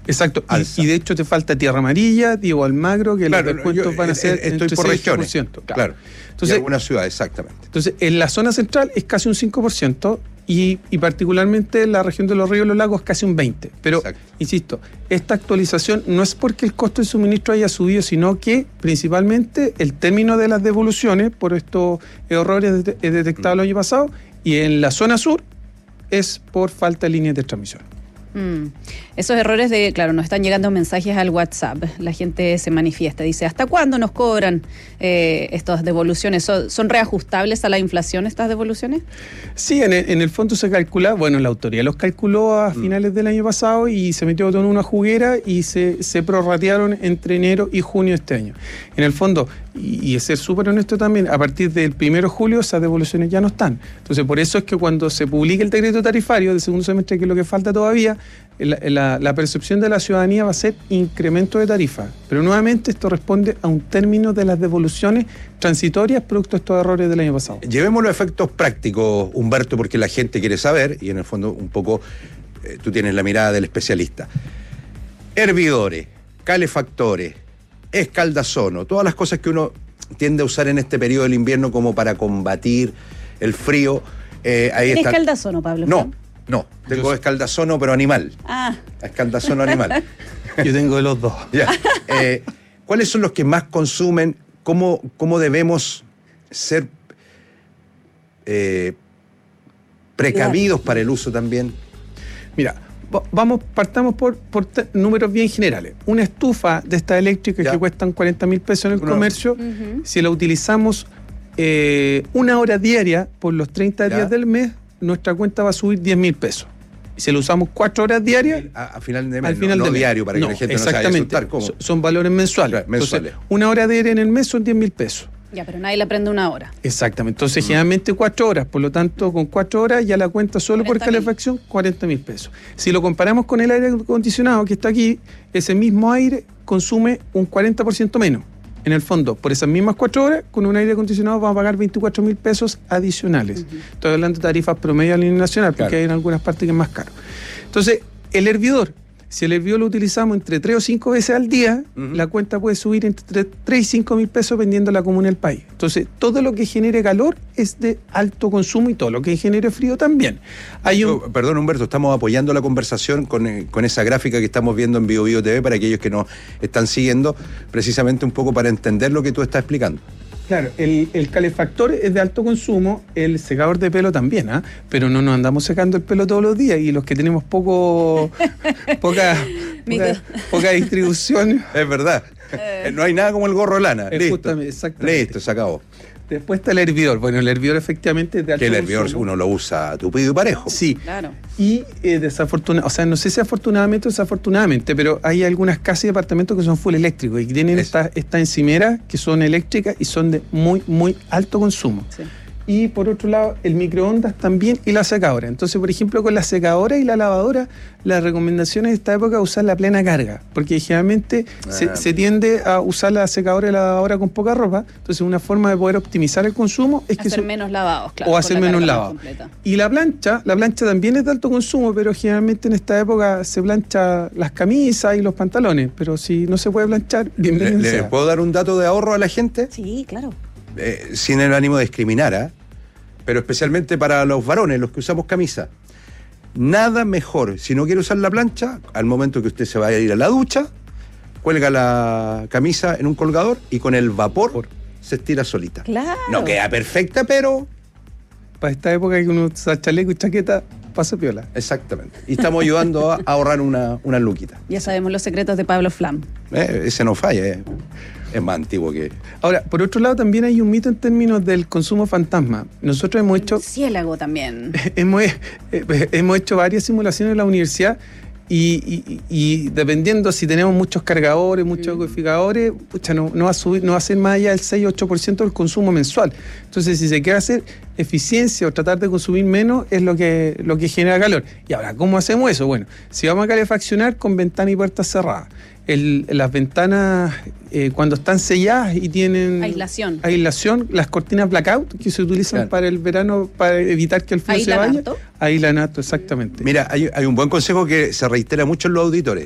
Exacto, alza. y de hecho te falta Tierra Amarilla, Diego Almagro, que Claro, los descuentos van a ser estoy entre por 6 y regiones, 8%. claro. Entonces, y algunas ciudades, exactamente. Entonces, en la zona central es casi un 5% y particularmente en la región de los ríos y los lagos casi un 20%. Pero, Exacto. insisto, esta actualización no es porque el costo de suministro haya subido, sino que principalmente el término de las devoluciones por estos errores detectados el año pasado, y en la zona sur es por falta de líneas de transmisión. Esos errores nos están llegando mensajes al WhatsApp, la gente se manifiesta, dice, ¿hasta cuándo nos cobran estas devoluciones? ¿Son reajustables a la inflación estas devoluciones? Sí, en el fondo se calcula, bueno, la autoridad los calculó a finales del año pasado y se metió todo en una juguera y se prorratearon entre enero y junio de este año. En el fondo, y es ser súper honesto también, a partir del 1 de julio esas devoluciones ya no están. Entonces, por eso es que cuando se publique el decreto tarifario del segundo semestre, que es lo que falta todavía, la percepción de la ciudadanía va a ser incremento de tarifa. Pero nuevamente esto responde a un término de las devoluciones transitorias producto de estos errores del año pasado. Llevemos los efectos prácticos, Humberto, porque la gente quiere saber, y en el fondo un poco tú tienes la mirada del especialista. Hervidores, calefactores, escaldazono, todas las cosas que uno tiende a usar en este periodo del invierno como para combatir el frío. Ahí está. ¿Escaldazono, Pablo? No, tengo escaldazono, pero animal. Escaldazono animal. Yo tengo de los dos. Ya. ¿Cuáles son los que más consumen? ¿Cómo debemos ser precavidos para el uso también? Mira, partamos por números bien generales. Una estufa de estas eléctricas que cuestan 40.000 pesos en el comercio, si la utilizamos una hora diaria por los 30 días del mes, nuestra cuenta va a subir 10.000 pesos. Y si lo usamos 4 horas diarias, a final de mes, al final no de diario, para que la gente no se vaya a asustar. ¿Cómo? Son valores mensuales. Mensuales. Entonces, una hora diaria en el mes son 10.000 pesos. Ya, pero nadie le prende una hora. Exactamente. Entonces, generalmente 4 horas. Por lo tanto, con 4 horas ya la cuenta solo por calefacción, 40.000 pesos. Si lo comparamos con el aire acondicionado que está aquí, ese mismo aire consume un 40% menos. En el fondo, por esas mismas 4 horas, con un aire acondicionado vamos a pagar 24.000 pesos adicionales. Estoy hablando de tarifas promedio a nivel nacional, porque hay en algunas partes que es más caro. Entonces, el hervidor, si el hervidor lo utilizamos entre 3 o 5 veces al día, la cuenta puede subir entre 3 y 5.000 pesos dependiendo de la comuna del país. Entonces, todo lo que genere calor es de alto consumo y todo lo que genere frío también. Perdón, Humberto, estamos apoyando la conversación con esa gráfica que estamos viendo en BioBio TV para aquellos que nos están siguiendo, precisamente un poco para entender lo que tú estás explicando. Claro, el calefactor es de alto consumo, el secador de pelo también, pero no nos andamos secando el pelo todos los días y los que tenemos poca distribución. Es verdad, no hay nada como el gorro lana. Listo, exactamente. Se acabó. Después está el hervidor. Bueno, el hervidor efectivamente es de alto consumo. Que el hervidor uno lo usa tupido y parejo. Sí, claro. Y desafortunadamente, o sea, no sé si afortunadamente o desafortunadamente, pero hay algunas casas y departamentos que son full eléctricos y que tienen estas encimeras que son eléctricas y son de muy, muy alto consumo. Sí. Y por otro lado, el microondas también y la secadora. Entonces, por ejemplo, con la secadora y la lavadora, la recomendación en esta época es usar la plena carga, porque generalmente se tiende a usar la secadora y la lavadora con poca ropa. Entonces, una forma de poder optimizar el consumo es hacer menos lavados, claro. O hacer menos lavados. Y la plancha también es de alto consumo, pero generalmente en esta época se plancha las camisas y los pantalones. Pero si no se puede planchar, bienvenido sea. ¿Le puedo dar un dato de ahorro a la gente? Sí, claro. Sin el ánimo de discriminar, pero especialmente para los varones, los que usamos camisa. Nada mejor, si no quiere usar la plancha, al momento que usted se vaya a ir a la ducha, cuelga la camisa en un colgador y con el vapor se estira solita. Claro. No queda perfecta, pero... Para esta época que uno usa chaleco y chaqueta, pasa piola. Exactamente. Y estamos ayudando a ahorrar una luquita. Ya sabemos los secretos de Pablo Flam. Ese no falla, es más antiguo que... Ahora, por otro lado, también hay un mito en términos del consumo fantasma. Nosotros hemos hecho... Ciélago también. Hemos hecho varias simulaciones en la universidad y dependiendo si tenemos muchos cargadores, muchos codificadores, no va a subir, no va a ser más allá del 6-8% del consumo mensual. Entonces, si se quiere hacer eficiencia o tratar de consumir menos, es lo que genera calor. Y ahora, ¿cómo hacemos eso? Bueno, si vamos a calefaccionar con ventana y puertas cerradas. Las ventanas, cuando están selladas y tienen aislación, las cortinas blackout que se utilizan para el verano para evitar que el frío se vaya. Aislanato, exactamente. Mira, hay un buen consejo que se reitera mucho en los auditores.